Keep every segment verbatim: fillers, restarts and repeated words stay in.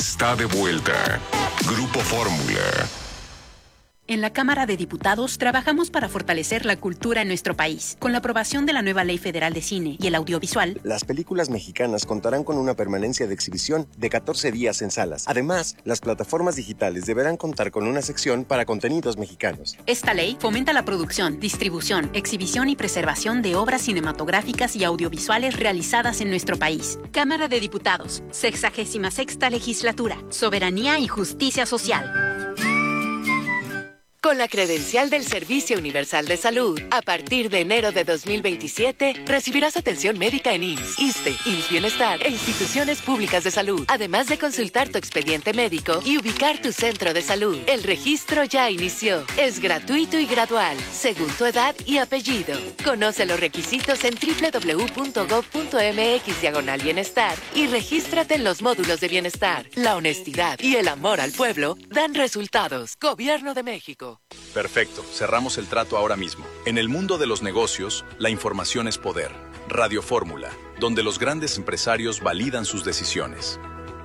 Está de vuelta. Grupo Fórmula. En la Cámara de Diputados trabajamos para fortalecer la cultura en nuestro país. Con la aprobación de la nueva Ley Federal de Cine y el Audiovisual, las películas mexicanas contarán con una permanencia de exhibición de catorce días en salas. Además, las plataformas digitales deberán contar con una sección para contenidos mexicanos. Esta ley fomenta la producción, distribución, exhibición y preservación de obras cinematográficas y audiovisuales realizadas en nuestro país. Cámara de Diputados, sexagésima sexta legislatura, soberanía y justicia social. Con la credencial del Servicio Universal de Salud, a partir de enero de dos mil veintisiete, recibirás atención médica en I M S S, ISSSTE, I M S S Bienestar e instituciones públicas de salud, además de consultar tu expediente médico y ubicar tu centro de salud. El registro ya inició. Es gratuito y gradual, según tu edad y apellido. Conoce los requisitos en doble u doble u doble u punto gob punto eme equis diagonal bienestar y regístrate en los módulos de bienestar. La honestidad y el amor al pueblo dan resultados. Gobierno de México. Perfecto, cerramos el trato ahora mismo. En el mundo de los negocios, la información es poder. Radio Fórmula, donde los grandes empresarios validan sus decisiones.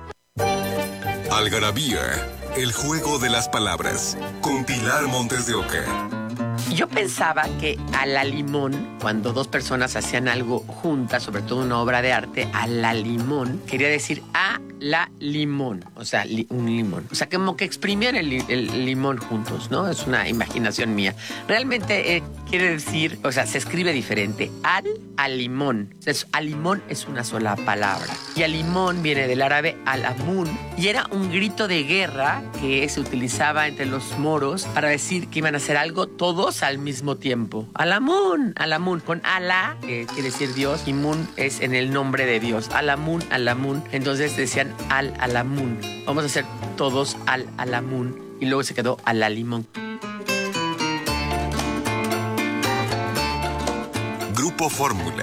Algarabía, el juego de las palabras, con Pilar Montes de Oca. Yo pensaba que a la limón, cuando dos personas hacían algo juntas, sobre todo una obra de arte, a la limón, quería decir a la limón, o sea, li, un limón. O sea, como que exprimían el, el limón juntos, ¿no? Es una imaginación mía. Realmente eh, quiere decir, o sea, se escribe diferente. Al, a limón. O sea, es, a limón es una sola palabra. Y a limón viene del árabe al-amun, y era un grito de guerra que se utilizaba entre los moros para decir que iban a hacer algo todos al mismo tiempo. Al-amun, al-amun, con Alá, que quiere decir Dios, y Mun es en el nombre de Dios. Al-amun, al-amun. Entonces decían al-alamun. Vamos a hacer todos al-alamun. Y luego se quedó al-alimón. Grupo Fórmula.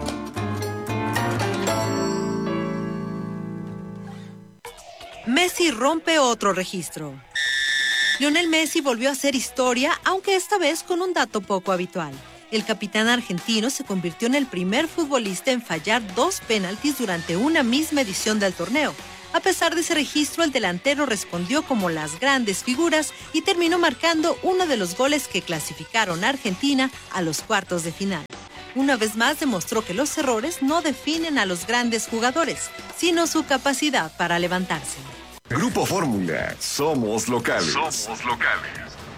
Messi rompe otro registro. Lionel Messi volvió a hacer historia, aunque esta vez con un dato poco habitual. El capitán argentino se convirtió en el primer futbolista en fallar dos penaltis durante una misma edición del torneo. A pesar de ese registro, el delantero respondió como las grandes figuras y terminó marcando uno de los goles que clasificaron a Argentina a los cuartos de final. Una vez más demostró que los errores no definen a los grandes jugadores, sino su capacidad para levantarse. Grupo Fórmula, somos locales. Somos locales.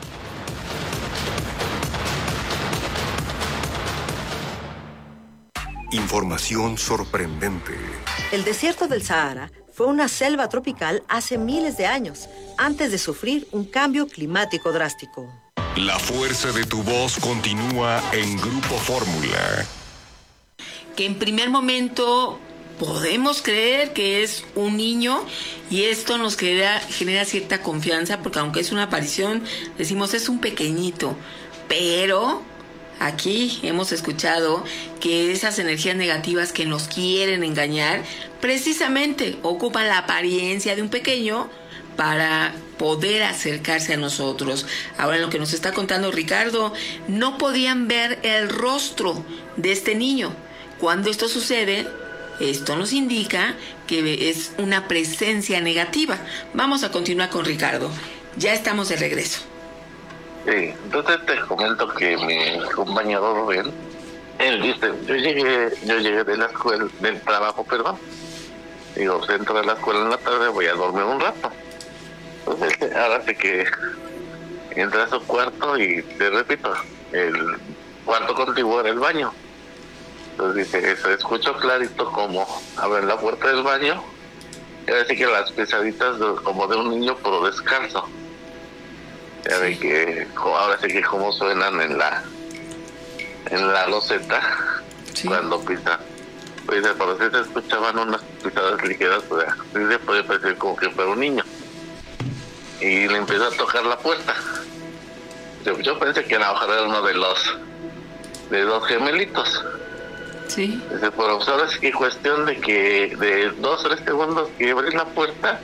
Información sorprendente. El desierto del Sahara fue una selva tropical hace miles de años, antes de sufrir un cambio climático drástico. La fuerza de tu voz continúa en Grupo Fórmula. Que en primer momento podemos creer que es un niño y esto nos genera, genera cierta confianza, porque aunque es una aparición, decimos es un pequeñito, pero aquí hemos escuchado que esas energías negativas que nos quieren engañar precisamente ocupan la apariencia de un pequeño para poder acercarse a nosotros. Ahora, en lo que nos está contando Ricardo, no podían ver el rostro de este niño. Cuando esto sucede, esto nos indica que es una presencia negativa. Vamos a continuar con Ricardo. Ya estamos de regreso. Sí, entonces te comento que mi compañero Rubén, él dice, yo llegué, yo llegué de la escuela, del trabajo, perdón. Digo, entro de la escuela en la tarde, voy a dormir un rato. Entonces, ahora sí que entra a su cuarto y te repito, el cuarto contiguo era el baño. Entonces dice, eso, escucho clarito como abren la puerta del baño, y ahora sí que las pisaditas de, como de un niño pero descalzo. Ya ve que ahora sí que como suenan en la en la loseta, sí, cuando pisa. Pues por si se escuchaban unas pisadas ligeras, o sea, sí se puede parecer como que fuera un niño. Y le empezó a tocar la puerta. Yo, yo pensé que a lo mejor era uno de los de dos gemelitos. Sí. Dice, pero pues ahora sí que cuestión de que de dos o tres segundos que abrí la puerta,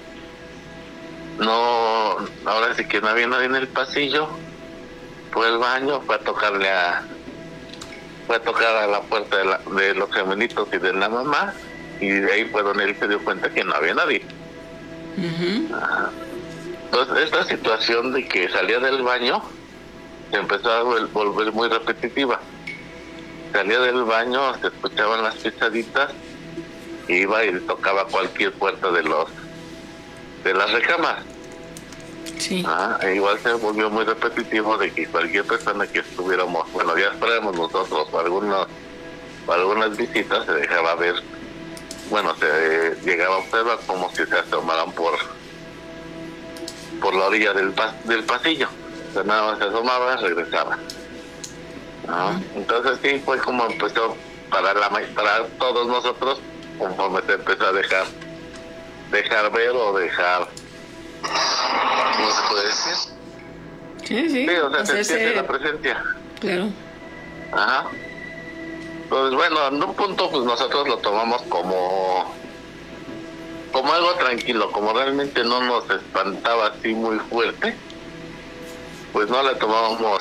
no, ahora sí que no había nadie en el pasillo, fue al baño, fue a tocarle a, fue a tocar a la puerta de, la, de los gemelitos y de la mamá, y de ahí fue donde él se dio cuenta que no había nadie. Uh-huh. Ajá. Entonces, esta situación de que salía del baño se empezó a vol- volver muy repetitiva. Salía del baño, se escuchaban las pisaditas, iba y tocaba cualquier puerta de los de las recámaras. Sí. Ajá. E igual se volvió muy repetitivo de que cualquier persona que estuviéramos, bueno, ya esperábamos nosotros o algunos, o algunas visitas, se dejaba ver, bueno, se eh, llegaba a observar como si se asomaran por por la orilla del pas- del pasillo. O sea, nada más se asomaba, regresaba. ¿No? Entonces sí fue como empezó para la ma- para todos nosotros, conforme se empezó a dejar dejar ver o dejar, ¿cómo se puede decir? Sí, sí. Sí, o sea, se Hacerse- siente la presencia. Claro. Ajá. Pues bueno, en un punto pues nosotros lo tomamos como como algo tranquilo, como realmente no nos espantaba así muy fuerte, pues no le tomábamos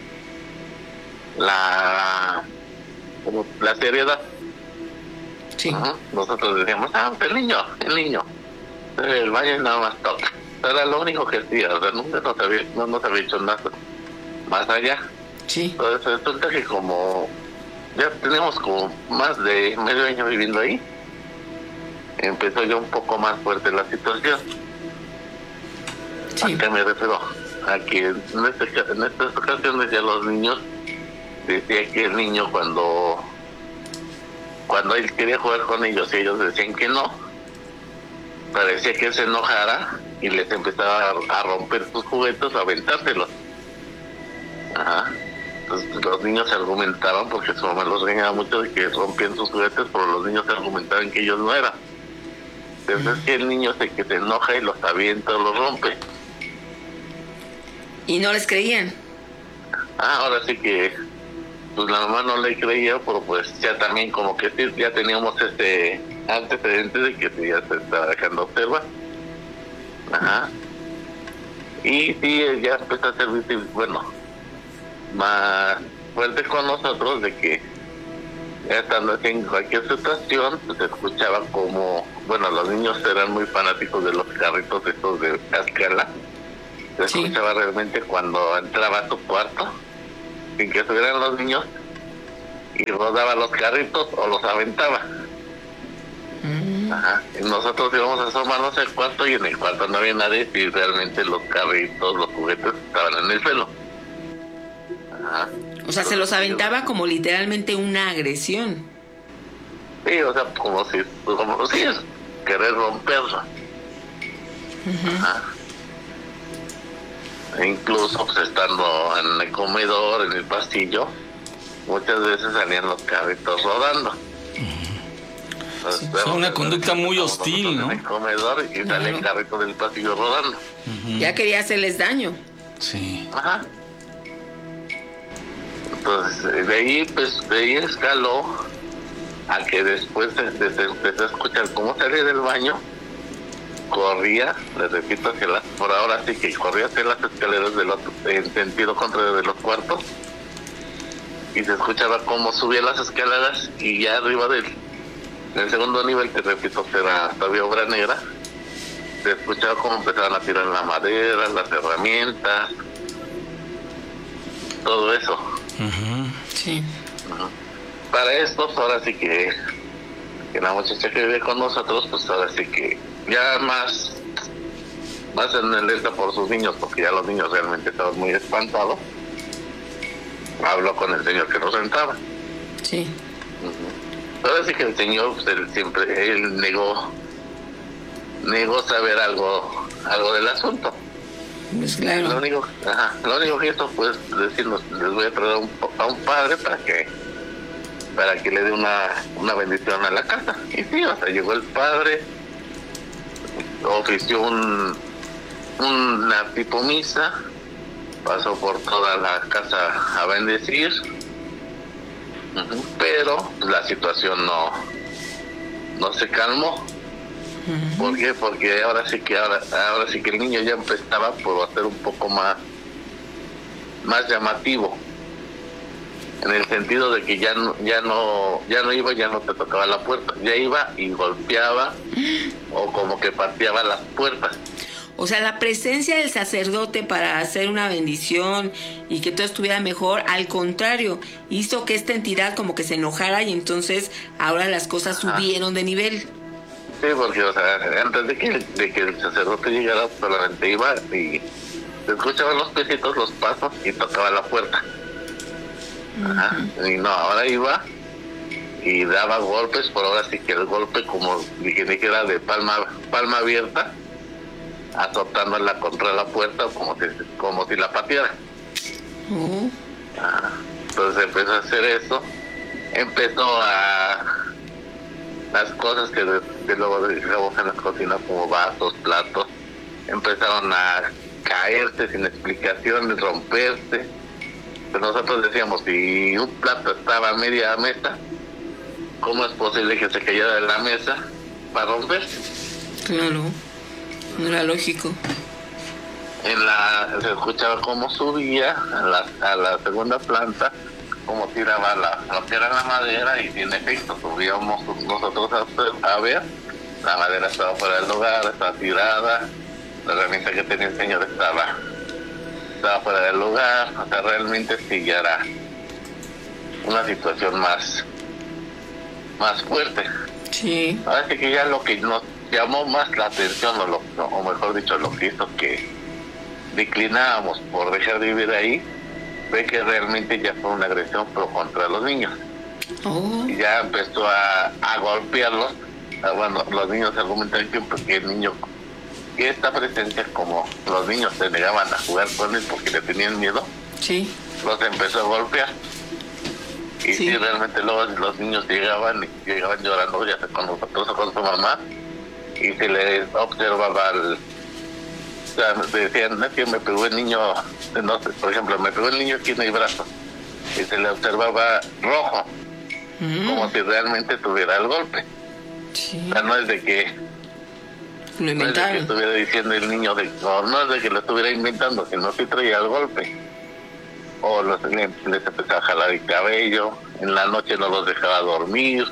la como la seriedad. Sí. Ajá. Nosotros decíamos, ah, el niño, el niño, el baño nada más toca. Era lo único que hacía, o sea, nunca nos había, no nos había hecho nada más allá. Sí. Entonces resulta que como ya tenemos como más de medio año viviendo ahí, empezó ya un poco más fuerte la situación. Sí. ¿A qué me refiero? A que en, este, en estas ocasiones ya los niños, decía que el niño cuando cuando él quería jugar con ellos y ellos decían que no, parecía que él se enojara y les empezaba a, a romper sus juguetes, a aventárselos. Ajá. Entonces los niños se argumentaban, porque su mamá los regañaba mucho de que rompían sus juguetes, pero los niños se argumentaban que ellos no eran. Entonces que el niño se que se enoja y los avienta o los rompe. Y no les creían. Ah, ahora sí que pues la mamá no le creía, pero pues ya también como que sí, ya teníamos este antecedente de que sí, ya se estaba dejando observar. Ajá. Y sí, ya empezó a ser, bueno, más fuerte con nosotros, de que ya estando así en cualquier situación, pues se escuchaba como, bueno, los niños eran muy fanáticos de los carritos estos de cascala. Se Sí. escuchaba realmente cuando entraba a su cuarto, sin que estuvieran los niños, y rodaba los carritos o los aventaba. Mm. Ajá. Y nosotros íbamos a asomarnos al cuarto y en el cuarto no había nadie y realmente los carritos, los juguetes estaban en el suelo. Ajá. O sea, se los aventaba como literalmente una agresión. Sí, o sea, como si, como si es querer romperlo. Ajá. E incluso pues estando en el comedor, en el pasillo, muchas veces salían los carritos rodando. Entonces, Es una conducta muy estamos hostil, nosotros ¿no? En el comedor y sale el carrito del pasillo rodando. Ya quería hacerles daño. Sí. Ajá. Entonces, de ahí, pues, de ahí escaló a que después de, de- de empezó a escuchar cómo salía del baño, corría, les repito, hacia las, por ahora sí que corría hacia las escaleras del otro, en sentido contrario de los cuartos, y se escuchaba cómo subía las escaleras y ya arriba del, del segundo nivel, que repito, que era todavía obra negra, se escuchaba cómo empezaban a tirar la madera, las herramientas, todo eso. Ujú. Sí. Ajá. Para esto, pues, ahora sí que, que la muchacha que vive con nosotros, pues ahora sí que ya más, más en alerta por sus niños, porque ya los niños realmente estaban muy espantados, habló con el señor que nos rentaba. Sí. Ujú. Ahora sí que el señor, pues, él siempre, él negó, negó saber algo, algo del asunto. Pues Lo claro. único, ajá, lo único que hizo pues decirnos, les voy a traer a un, a un padre para que para que le dé una, una bendición a la casa. Y sí, o sea, llegó el padre, ofició un, una tipo misa, pasó por toda la casa a bendecir, ujú, pero la situación no, no se calmó. ¿Por qué? Porque ahora sí que ahora, ahora sí que el niño ya empezaba por hacer un poco más, más llamativo. en el sentido de que ya no, ya no, ya no iba, ya no te tocaba la puerta, ya iba y golpeaba o como que pateaba las puertas. O sea, la presencia del sacerdote para hacer una bendición y que todo estuviera mejor, al contrario, hizo que esta entidad como que se enojara y entonces ahora las cosas subieron de nivel. Sí, porque, o sea, antes de que, de que el sacerdote llegara, solamente iba y se escuchaban los pesitos, los pasos y tocaba la puerta. Ajá. Y no, ahora iba y daba golpes, por ahora sí que el golpe, como dije, que era de palma, palma abierta, azotándola contra la puerta como si, como si la pateara. Uh-huh. Ah, entonces empezó a hacer eso, empezó a las cosas que, de, que luego dejamos en la cocina como vasos, platos, empezaron a caerse sin explicación, romperse. Pero nosotros decíamos, si un plato estaba a media mesa, ¿cómo es posible que se cayera de la mesa para romperse? Claro. No era lógico. En la, se escuchaba cómo subía a la, a la segunda planta, cómo tiraba la, lo que era la madera, y en efecto subíamos nosotros a, a ver, la madera estaba fuera del lugar, estaba tirada, la herramienta que tenía el señor estaba, estaba fuera del lugar, o sea, realmente sí ya era una situación más, más fuerte. Sí. Parece que ya lo que nos llamó más la atención, o, lo, o mejor dicho, lo que hizo que declinábamos por dejar de vivir ahí, fue que realmente ya fue una agresión, pero contra los niños. Oh. Y ya empezó a, a golpearlos. Bueno, los niños argumentan que, que el niño, que esta presencia, como los niños se negaban a jugar con él porque le tenían miedo, sí, los empezó a golpear. Y sí, sí realmente luego los niños llegaban y llegaban llorando, ya sea con nosotros o con su mamá, y se les observaba el, o sea, decían, es que me pegó el niño, no sé, por ejemplo, me pegó el niño aquí en el brazo, y se le observaba rojo, mm. como si realmente tuviera el golpe. Sí. O sea, no es de que lo no es de que estuviera diciendo el niño, de, no, no es de que lo estuviera inventando, sino que traía el golpe. O los, les, les empezaba a jalar el cabello, en la noche no los dejaba dormir.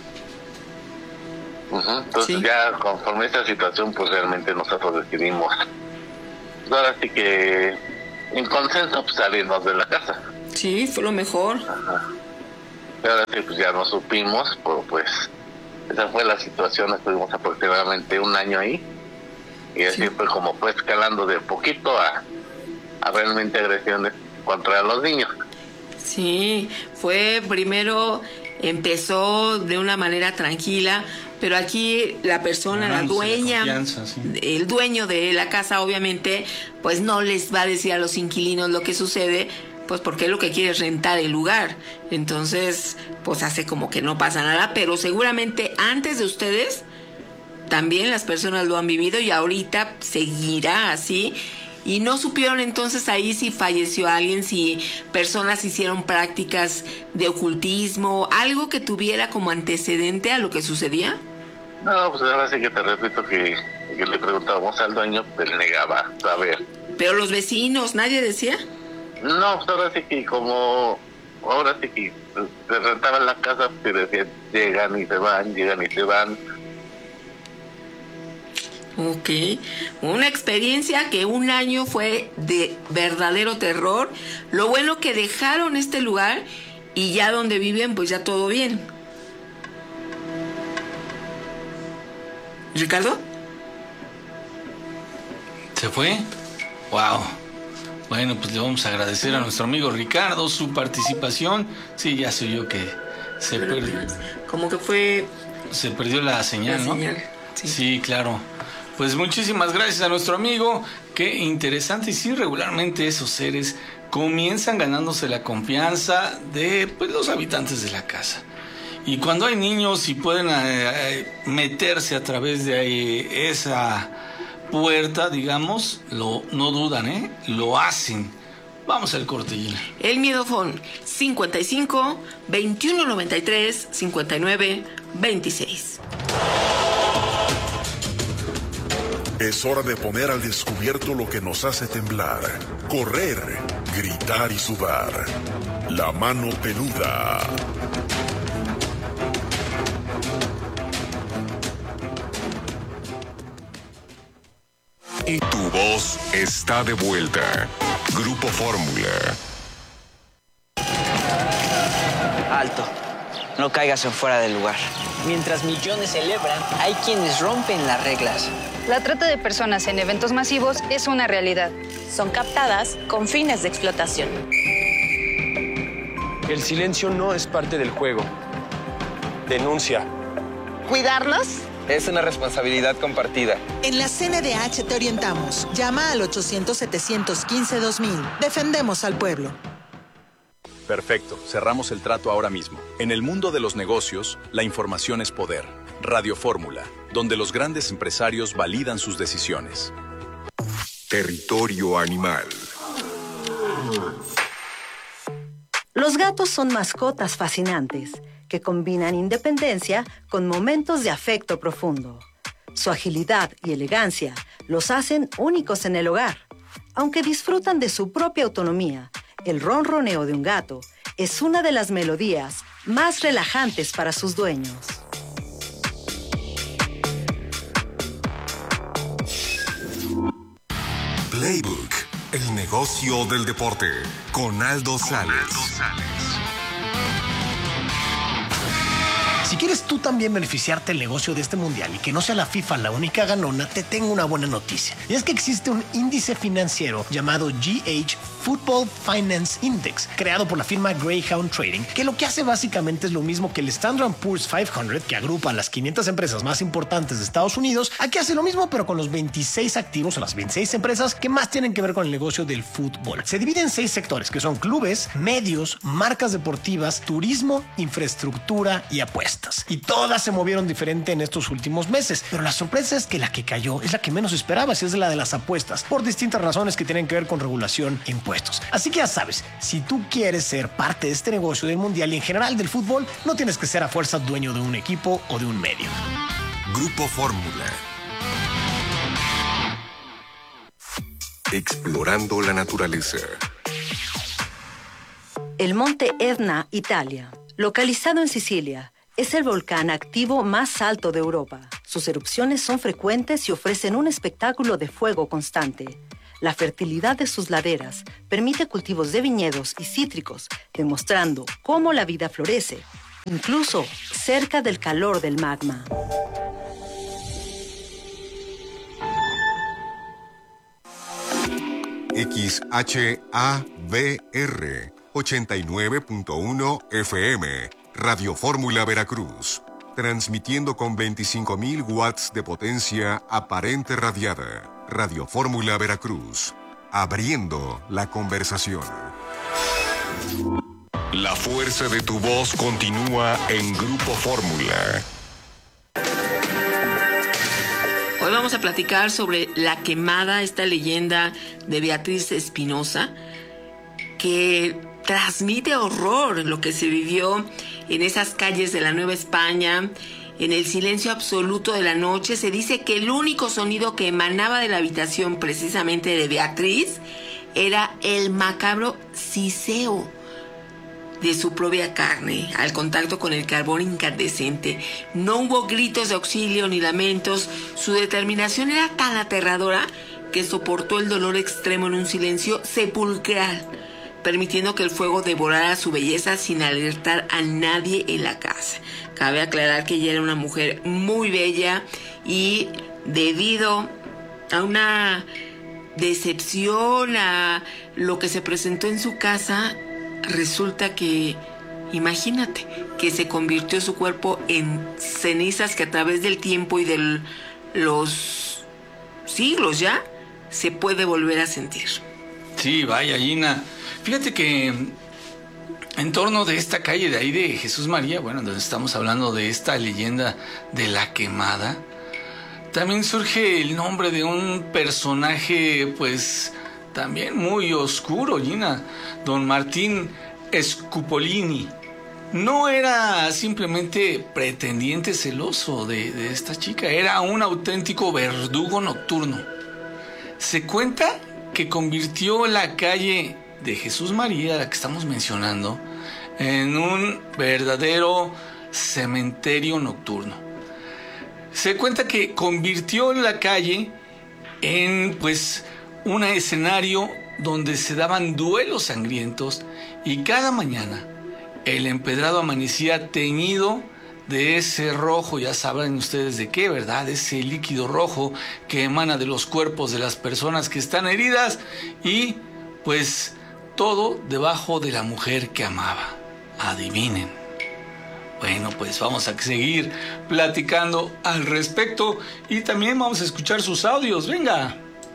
Uh-huh. Entonces sí, ya conforme a esta situación, pues realmente nosotros decidimos, ahora sí que en consenso, pues salirnos de la casa. Sí, fue lo mejor. Ajá. Y ahora sí, pues ya nos supimos, pero pues esa fue la situación. Estuvimos aproximadamente un año ahí, y así sí, fue como fue escalando de poquito a, a realmente agresiones contra los niños. Sí, fue primero, empezó de una manera tranquila, pero aquí la persona, ah, la dueña, la sí, el dueño de la casa, obviamente, pues no les va a decir a los inquilinos lo que sucede, pues porque él lo que quiere es rentar el lugar. Entonces, pues hace como que no pasa nada, pero seguramente antes de ustedes también las personas lo han vivido y ahorita seguirá así. Y no supieron entonces ahí si falleció alguien, si personas hicieron prácticas de ocultismo, algo que tuviera como antecedente a lo que sucedía. No, pues ahora sí que te repito que, que le preguntábamos al dueño, él negaba saber. Pero los vecinos, ¿nadie decía? No, pues ahora sí que como, ahora sí que se rentaban la casa, se decían, llegan y se van, llegan y se van. Ok, una experiencia que un año fue de verdadero terror. Lo bueno que dejaron este lugar y ya donde viven, pues ya todo bien. ¿Ricardo? ¿Se fue? Wow. Bueno, pues le vamos a agradecer a nuestro amigo Ricardo su participación. Sí, ya soy yo que se perdió. Como que fue... Se perdió la señal, la ¿no? Señal, sí. Sí, claro. Pues muchísimas gracias a nuestro amigo. Qué interesante. Y sí, regularmente esos seres comienzan ganándose la confianza de pues, los habitantes de la casa. Y cuando hay niños y pueden eh, meterse a través de eh, esa puerta, digamos, lo, no dudan, ¿eh? Lo hacen. Vamos al corte, Gina. El Miedofón, cincuenta y cinco, veintiuno noventa y tres, cincuenta y nueve, veintiséis. Es hora de poner al descubierto lo que nos hace temblar, correr, gritar y sudar. La mano peluda. Y tu voz está de vuelta. Grupo Fórmula. Alto. No caigas en fuera del lugar. Mientras millones celebran, hay quienes rompen las reglas. La trata de personas en eventos masivos es una realidad. Son captadas con fines de explotación. El silencio no es parte del juego. Denuncia. ¿Cuidarlos? Es una responsabilidad compartida. En la C N D H te orientamos. Llama al ochocientos, setecientos quince, dos mil. Defendemos al pueblo. Perfecto, cerramos el trato ahora mismo. En el mundo de los negocios, la información es poder. Radio Fórmula, donde los grandes empresarios validan sus decisiones. Territorio animal. Los gatos son mascotas fascinantes que combinan independencia con momentos de afecto profundo. Su agilidad y elegancia los hacen únicos en el hogar. Aunque disfrutan de su propia autonomía, el ronroneo de un gato es una de las melodías más relajantes para sus dueños. Playbook, el negocio del deporte, con Aldo Sales. Si quieres tú también beneficiarte del negocio de este mundial y que no sea la FIFA la única ganona, te tengo una buena noticia. Y es que existe un índice financiero llamado G H Football Finance Index, creado por la firma Greyhound Trading, que lo que hace básicamente es lo mismo que el Standard and Poor's quinientos, que agrupa a las quinientas empresas más importantes de Estados Unidos. Aquí hace lo mismo, pero con los veintiséis activos o las veintiséis empresas que más tienen que ver con el negocio del fútbol. Se divide en seis sectores, que son clubes, medios, marcas deportivas, turismo, infraestructura y apuestas. Y todas se movieron diferente en estos últimos meses, pero la sorpresa es que la que cayó es la que menos esperabas, es la de las apuestas, por distintas razones que tienen que ver con regulación e impuestos. Así que ya sabes, si tú quieres ser parte de este negocio del mundial y en general del fútbol, no tienes que ser a fuerza dueño de un equipo o de un medio. Grupo Fórmula. Explorando la naturaleza. El monte Etna, Italia, localizado en Sicilia, es el volcán activo más alto de Europa. Sus erupciones son frecuentes y ofrecen un espectáculo de fuego constante. La fertilidad de sus laderas permite cultivos de viñedos y cítricos, demostrando cómo la vida florece, incluso cerca del calor del magma. X H A V R ochenta y nueve punto uno F M, Radio Fórmula Veracruz, transmitiendo con veinticinco mil watts de potencia aparente radiada. Radio Fórmula Veracruz, abriendo la conversación. La fuerza de tu voz continúa en Grupo Fórmula. Hoy vamos a platicar sobre La Quemada, esta leyenda de Beatriz Espinosa, que transmite horror lo que se vivió en esas calles de la Nueva España. En el silencio absoluto de la noche se dice que el único sonido que emanaba de la habitación precisamente de Beatriz era el macabro siseo de su propia carne al contacto con el carbón incandescente. No hubo gritos de auxilio ni lamentos. Su determinación era tan aterradora que soportó el dolor extremo en un silencio sepulcral, permitiendo que el fuego devorara su belleza sin alertar a nadie en la casa. Cabe aclarar que ella era una mujer muy bella y debido a una decepción, a lo que se presentó en su casa, resulta que, imagínate, que se convirtió su cuerpo en cenizas que a través del tiempo y de los siglos ya se puede volver a sentir. Sí, vaya, Gina. Fíjate que en torno de esta calle de ahí de Jesús María, bueno, donde estamos hablando de esta leyenda de La Quemada, también surge el nombre de un personaje, pues, también muy oscuro, Gina, don Martín Scupolini. No era simplemente pretendiente celoso de, de esta chica, era un auténtico verdugo nocturno. Se cuenta que convirtió la calle de Jesús María, la que estamos mencionando, en un verdadero cementerio nocturno. Se cuenta que convirtió la calle en pues un escenario donde se daban duelos sangrientos y cada mañana el empedrado amanecía teñido de ese rojo, ya sabrán ustedes de qué, ¿verdad? Ese líquido rojo que emana de los cuerpos de las personas que están heridas y pues todo debajo de la mujer que amaba. Adivinen. Bueno, pues vamos a seguir platicando al respecto y también vamos a escuchar sus audios. Venga.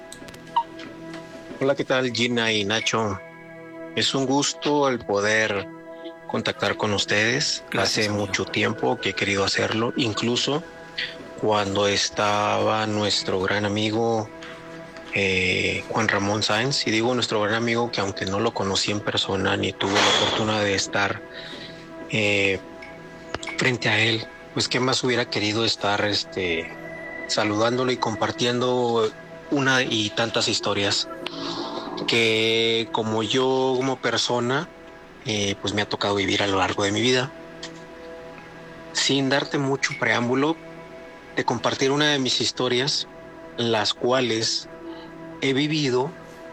Hola, ¿qué tal, Gina y Nacho? Es un gusto el poder contactar con ustedes. Gracias. Hace mucho tiempo que he querido hacerlo, incluso cuando estaba nuestro gran amigo eh, Juan Ramón Sáenz, y digo nuestro gran amigo que aunque no lo conocí en persona ni tuve la fortuna de estar eh, frente a él, pues qué más hubiera querido estar este, saludándolo y compartiendo una y tantas historias que como yo como persona Eh, pues me ha tocado vivir a lo largo de mi vida. Sin darte mucho preámbulo, de compartir una de mis historias, las cuales he vivido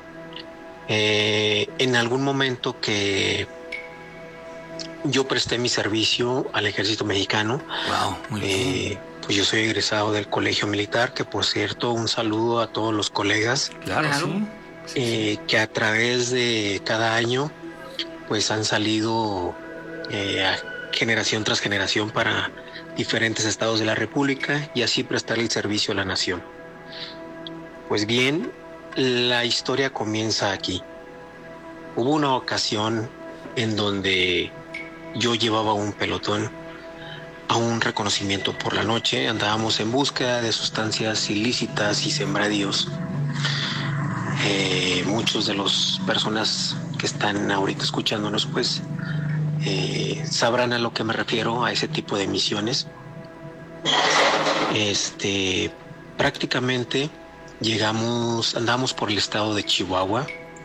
eh, en algún momento que yo presté mi servicio al ejército mexicano. Wow, muy bien. Eh, pues yo soy egresado del colegio militar, que por cierto, un saludo a todos los colegas. Claro, sí. Eh, que a través de cada año pues han salido eh, generación tras generación para diferentes estados de la República y así prestar el servicio a la nación. Pues bien, la historia comienza aquí. Hubo una ocasión en donde yo llevaba un pelotón a un reconocimiento por la noche. Andábamos en búsqueda de sustancias ilícitas y sembradíos. Eh, muchos de las personas que están ahorita escuchándonos pues eh, sabrán a lo que me refiero, a ese tipo de misiones. Este, prácticamente llegamos, andamos por el estado de Chihuahua.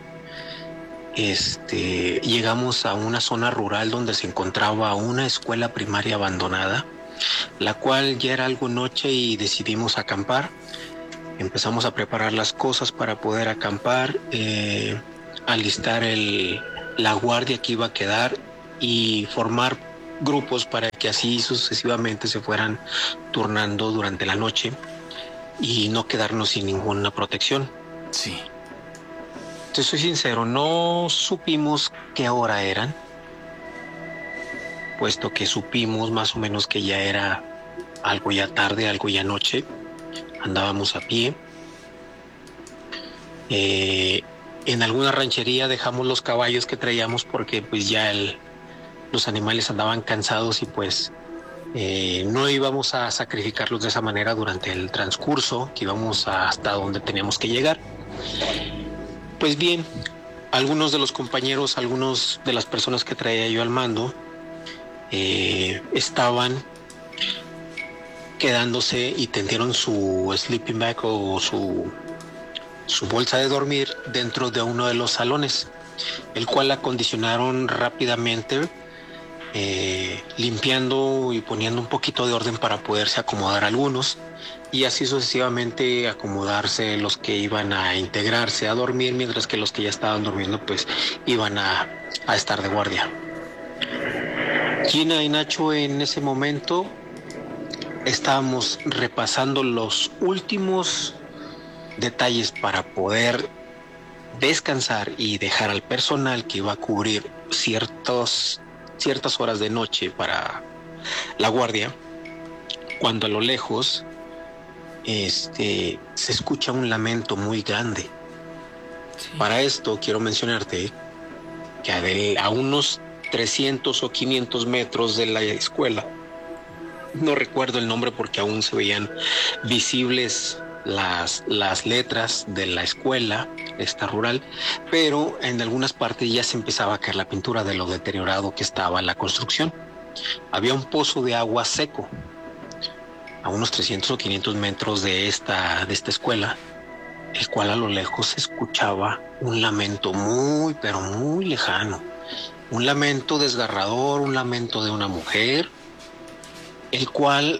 Este, llegamos a una zona rural donde se encontraba una escuela primaria abandonada, la cual ya era algo noche y decidimos acampar. Empezamos a preparar las cosas para poder acampar, eh, alistar el, la guardia que iba a quedar y formar grupos para que así sucesivamente se fueran turnando durante la noche y no quedarnos sin ninguna protección. Sí. Te soy sincero, no supimos qué hora eran, puesto que supimos más o menos que ya era algo ya tarde, algo ya noche. Andábamos a pie. Eh, en alguna ranchería dejamos los caballos que traíamos porque pues ya el, los animales andaban cansados y pues eh, no íbamos a sacrificarlos de esa manera durante el transcurso, que íbamos hasta donde teníamos que llegar. Pues bien, algunos de los compañeros, algunos de las personas que traía yo al mando eh, estaban quedándose y tendieron su sleeping bag o su, su bolsa de dormir dentro de uno de los salones, el cual acondicionaron rápidamente, eh, limpiando y poniendo un poquito de orden para poderse acomodar algunos y así sucesivamente acomodarse los que iban a integrarse a dormir, mientras que los que ya estaban durmiendo pues iban a, a estar de guardia. Gina y Nacho, en ese momento estábamos repasando los últimos detalles para poder descansar y dejar al personal que iba a cubrir ciertos, ciertas horas de noche para la guardia, cuando a lo lejos este, se escucha un lamento muy grande. Sí. Para esto quiero mencionarte que a, de, a unos trescientos o quinientos metros de la escuela, no recuerdo el nombre porque aún se veían visibles las, las letras de la escuela, esta rural, pero en algunas partes ya se empezaba a caer la pintura de lo deteriorado que estaba la construcción. Había un pozo de agua seco a unos trescientos o quinientos metros de esta, de esta escuela, el cual a lo lejos se escuchaba un lamento muy, pero muy lejano. Un lamento desgarrador, un lamento de una mujer, el cual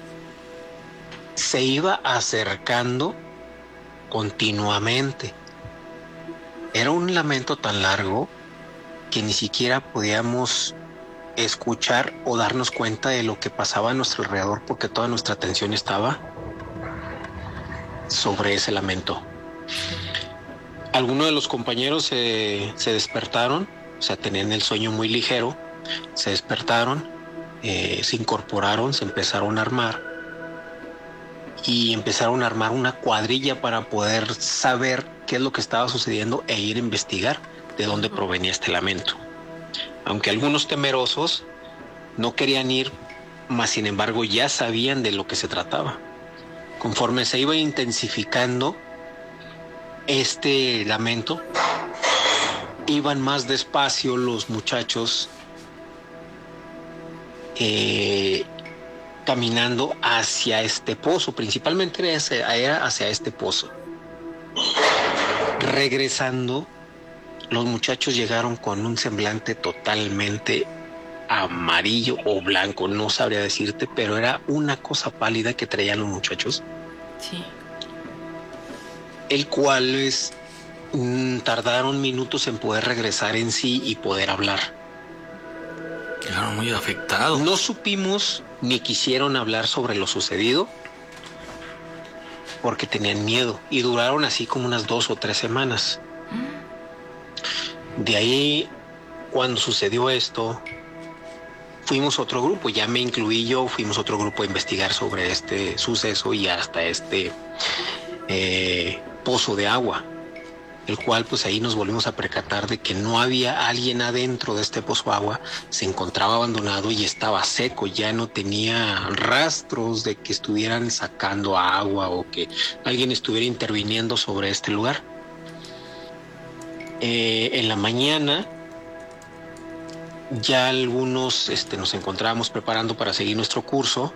se iba acercando continuamente. Era un lamento tan largo que ni siquiera podíamos escuchar o darnos cuenta de lo que pasaba a nuestro alrededor, porque toda nuestra atención estaba sobre ese lamento. Algunos de los compañeros se, se despertaron, o sea, tenían el sueño muy ligero, se despertaron, eh, se incorporaron, se empezaron a armar y empezaron a armar una cuadrilla para poder saber qué es lo que estaba sucediendo e ir a investigar de dónde provenía este lamento. Aunque algunos temerosos no querían ir, mas sin embargo ya sabían de lo que se trataba. Conforme se iba intensificando este lamento, iban más despacio los muchachos eh, caminando hacia este pozo, principalmente era hacia este pozo. Regresando, los muchachos llegaron con un semblante totalmente amarillo o blanco, no sabría decirte, pero era una cosa pálida que traían los muchachos. Sí. El cual es, mm, tardaron minutos en poder regresar en sí y poder hablar. Quedaron muy afectados. No supimos ni quisieron hablar sobre lo sucedido porque tenían miedo y duraron así como unas dos o tres semanas. De ahí, cuando sucedió esto, fuimos otro grupo, ya me incluí yo, fuimos otro grupo a investigar sobre este suceso y hasta este eh, pozo de agua, el cual pues ahí nos volvimos a percatar de que no había alguien adentro de este pozo de agua, se encontraba abandonado y estaba seco, ya no tenía rastros de que estuvieran sacando agua o que alguien estuviera interviniendo sobre este lugar. Eh, en la mañana ya algunos este, nos encontrábamos preparando para seguir nuestro curso.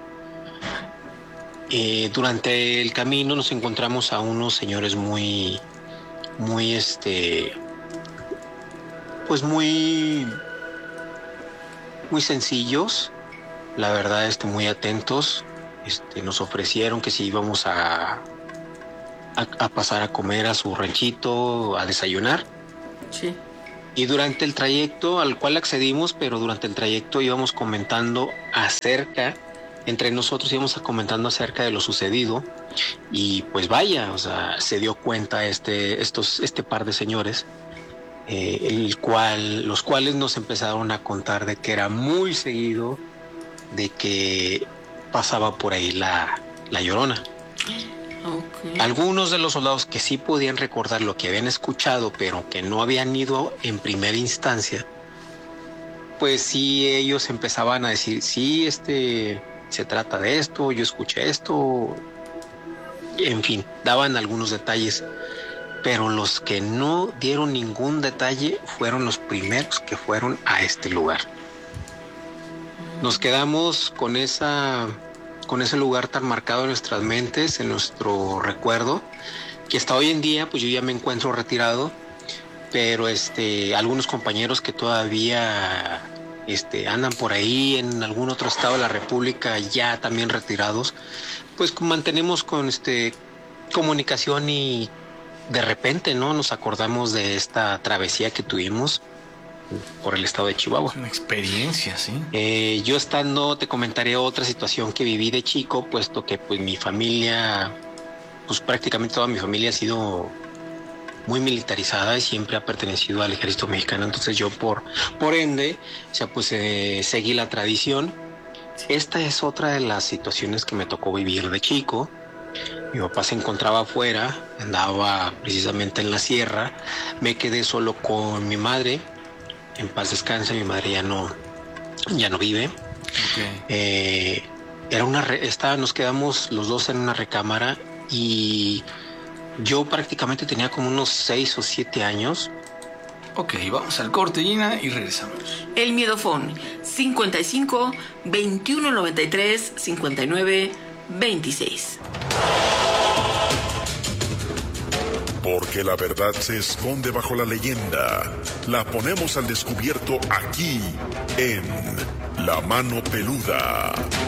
Eh, durante el camino nos encontramos a unos señores muy, muy, este, pues muy, muy sencillos, la verdad, este, muy atentos. Este, nos ofrecieron que si íbamos a, a, a pasar a comer a su ranchito, a desayunar. Sí. Y durante el trayecto al cual accedimos, pero durante el trayecto íbamos comentando acerca, entre nosotros íbamos comentando acerca de lo sucedido y pues vaya, o sea, se dio cuenta este, estos, este par de señores, eh, el cual, los cuales nos empezaron a contar de que era muy seguido de que pasaba por ahí la, la Llorona. Okay. Algunos de los soldados que sí podían recordar lo que habían escuchado, pero que no habían ido en primera instancia, pues sí, ellos empezaban a decir, sí, este, se trata de esto, yo escuché esto, en fin, daban algunos detalles, pero los que no dieron ningún detalle fueron los primeros que fueron a este lugar. Nos quedamos con esa... con ese lugar tan marcado en nuestras mentes, en nuestro recuerdo, que hasta hoy en día, pues yo ya me encuentro retirado, pero este, algunos compañeros que todavía este, andan por ahí en algún otro estado de la República, ya también retirados, pues mantenemos con este, comunicación y de repente, ¿no? Nos acordamos de esta travesía que tuvimos por el estado de Chihuahua. Una experiencia, sí. Eh, yo estando, te comentaré otra situación que viví de chico, puesto que pues mi familia, pues prácticamente toda mi familia ha sido muy militarizada y siempre ha pertenecido al ejército mexicano. Entonces yo por, por ende, o sea, pues eh, seguí la tradición. Esta es otra de las situaciones que me tocó vivir de chico. Mi papá se encontraba afuera, andaba precisamente en la sierra, me quedé solo con mi madre. En paz descanse, mi madre ya no, ya no vive. Okay. Eh, era una re, estaba, nos quedamos los dos en una recámara y yo prácticamente tenía como unos seis o siete años. Ok, vamos al corte, Gina, y regresamos. El Miedofón, cincuenta y cinco, veintiuno noventa y tres, cincuenta y nueve, veintiséis. Porque la verdad se esconde bajo la leyenda. La ponemos al descubierto aquí, en La Mano Peluda.